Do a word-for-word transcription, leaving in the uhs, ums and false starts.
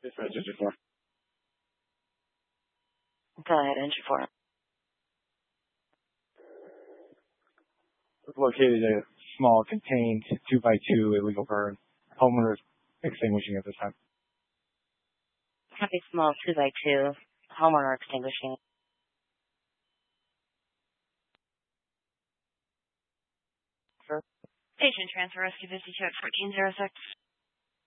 Dispatch engine four. Go ahead, engine four. Located a small contained two by two illegal burn. Homeowner extinguishing at this time. Copy small two by two. Homeowner extinguishing. Station transfer rescue fifty-two at fourteen oh six.